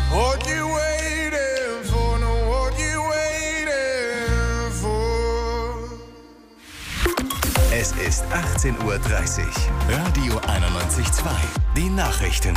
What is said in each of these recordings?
What you waiting for? No, what you waiting for? Es ist 18:30 Uhr. Radio 91.2. Die Nachrichten.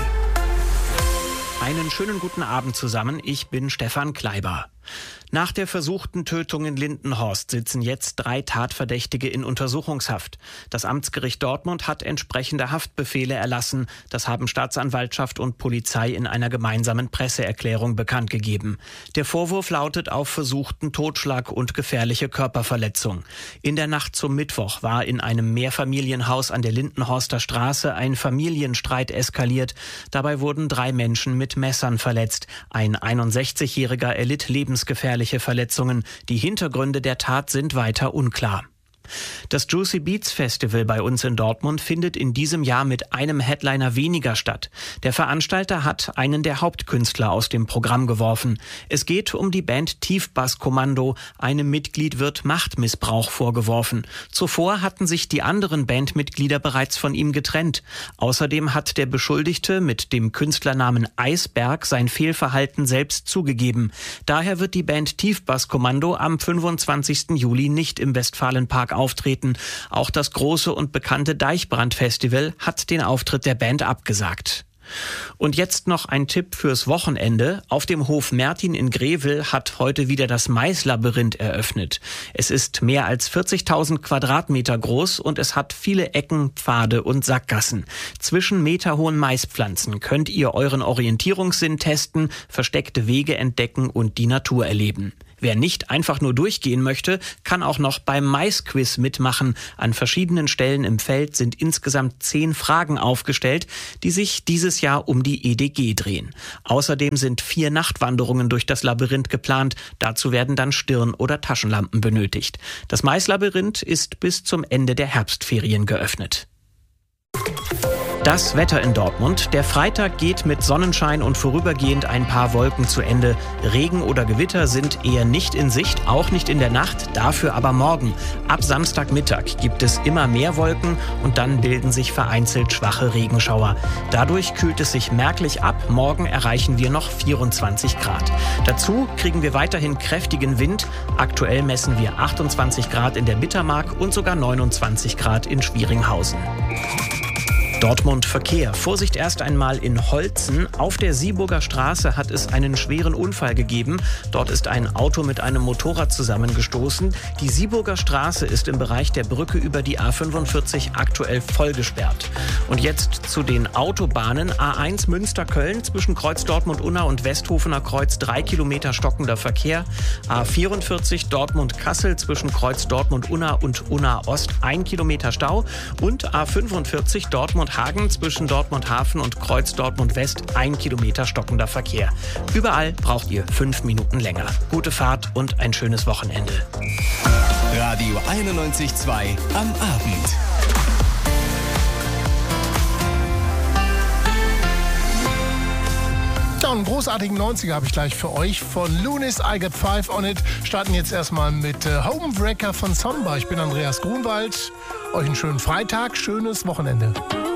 Einen schönen guten Abend zusammen. Ich bin Stefan Kleiber. Nach der versuchten Tötung in Lindenhorst sitzen jetzt 3 Tatverdächtige in Untersuchungshaft. Das Amtsgericht Dortmund hat entsprechende Haftbefehle erlassen. Das haben Staatsanwaltschaft und Polizei in einer gemeinsamen Presseerklärung bekannt gegeben. Der Vorwurf lautet auf versuchten Totschlag und gefährliche Körperverletzung. In der Nacht zum Mittwoch war in einem Mehrfamilienhaus an der Lindenhorster Straße ein Familienstreit eskaliert. Dabei wurden 3 Menschen mit Messern verletzt. Ein 61-Jähriger erlitt lebensgefährliche Verletzungen. Die Hintergründe der Tat sind weiter unklar. Das Juicy Beats Festival bei uns in Dortmund findet in diesem Jahr mit einem Headliner weniger statt. Der Veranstalter hat einen der Hauptkünstler aus dem Programm geworfen. Es geht um die Band Tiefbasskommando. Einem Mitglied wird Machtmissbrauch vorgeworfen. Zuvor hatten sich die anderen Bandmitglieder bereits von ihm getrennt. Außerdem hat der Beschuldigte mit dem Künstlernamen Eisberg sein Fehlverhalten selbst zugegeben. Daher wird die Band Tiefbasskommando am 25. Juli nicht im Westfalenpark auftreten. Auch das große und bekannte Deichbrand-Festival hat den Auftritt der Band abgesagt. Und jetzt noch ein Tipp fürs Wochenende. Auf dem Hof Mertin in Grevel hat heute wieder das Maislabyrinth eröffnet. Es ist mehr als 40.000 Quadratmeter groß und es hat viele Ecken, Pfade und Sackgassen. Zwischen meterhohen Maispflanzen könnt ihr euren Orientierungssinn testen, versteckte Wege entdecken und die Natur erleben. Wer nicht einfach nur durchgehen möchte, kann auch noch beim Maisquiz mitmachen. An verschiedenen Stellen im Feld sind insgesamt 10 Fragen aufgestellt, die sich dieses Jahr um die EDG drehen. Außerdem sind 4 Nachtwanderungen durch das Labyrinth geplant. Dazu werden dann Stirn- oder Taschenlampen benötigt. Das Maislabyrinth ist bis zum Ende der Herbstferien geöffnet. Das Wetter in Dortmund. Der Freitag geht mit Sonnenschein und vorübergehend ein paar Wolken zu Ende. Regen oder Gewitter sind eher nicht in Sicht, auch nicht in der Nacht, dafür aber morgen. Ab Samstagmittag gibt es immer mehr Wolken und dann bilden sich vereinzelt schwache Regenschauer. Dadurch kühlt es sich merklich ab. Morgen erreichen wir noch 24 Grad. Dazu kriegen wir weiterhin kräftigen Wind. Aktuell messen wir 28 Grad in der Bittermark und sogar 29 Grad in Schwieringhausen. Dortmund Verkehr. Vorsicht erst einmal in Holzen. Auf der Sieburger Straße hat es einen schweren Unfall gegeben. Dort ist ein Auto mit einem Motorrad zusammengestoßen. Die Sieburger Straße ist im Bereich der Brücke über die A45 aktuell voll gesperrt. Und jetzt zu den Autobahnen. A1 Münster-Köln zwischen Kreuz Dortmund-Unna und Westhofener Kreuz 3 Kilometer stockender Verkehr. A44 Dortmund-Kassel zwischen Kreuz Dortmund-Unna und Unna-Ost 1 Kilometer Stau. Und A45 Dortmund-Hagen zwischen Dortmund-Hafen und Kreuz Dortmund-West 1 Kilometer stockender Verkehr. Überall braucht ihr 5 Minuten länger. Gute Fahrt und ein schönes Wochenende. Radio 91.2 am Abend. Ja, einen großartigen 90er habe ich gleich für euch. Von Lunis, I Got 5 on It. Starten jetzt erstmal mit Homewrecker von Samba. Ich bin Andreas Grunwald. Euch einen schönen Freitag, schönes Wochenende.